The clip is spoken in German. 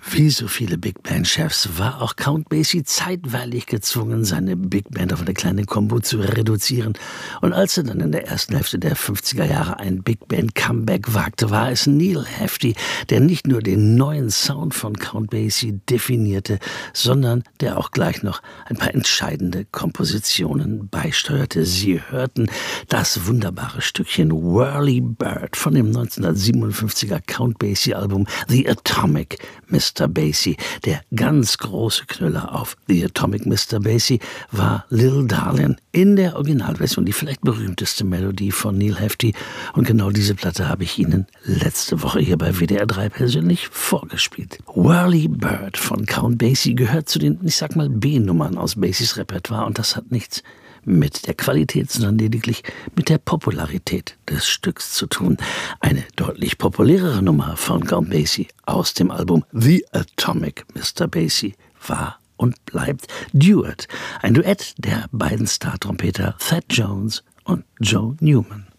Wie so viele Big Band-Chefs war auch Count Basie zeitweilig gezwungen, seine Big Band auf eine kleine Combo zu reduzieren. Und als er dann in der ersten Hälfte der 50er Jahre ein Big Band-Comeback wagte, war es Neal Hefti, der nicht nur den neuen Sound von Count Basie definierte, sondern der auch gleich noch ein paar entscheidende Kompositionen beisteuerte. Sie hörten das wunderbare Stückchen Whirly Bird von dem 1957er Count Basie-Album The Atomic Mr. Basie. Der ganz große Knüller auf The Atomic Mr. Basie war Lil Darlin in der Originalversion, die vielleicht berühmteste Melodie von Neal Hefti. Und genau diese Platte habe ich Ihnen letzte Woche hier bei WDR 3 persönlich vorgespielt. Whirly Bird von Count Basie gehört zu den, ich sag mal, B-Nummern aus Basies Repertoire, und das hat nichts mit der Qualität, sondern lediglich mit der Popularität des Stücks zu tun. Eine deutlich populärere Nummer von Count Basie aus dem Album The Atomic Mr. Basie war und bleibt Duet. Ein Duett der beiden Star-Trompeter Thad Jones und Joe Newman.